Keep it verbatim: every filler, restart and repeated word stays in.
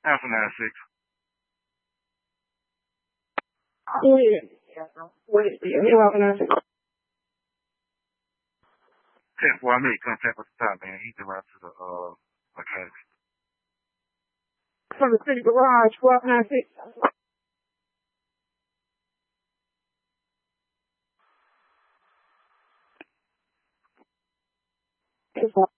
Alpha nine six. Wait. Wait. You Alpha nine six. ten four, I made contact with the top man. He's around to the uh academy. From the city garage, twelve nine six. It's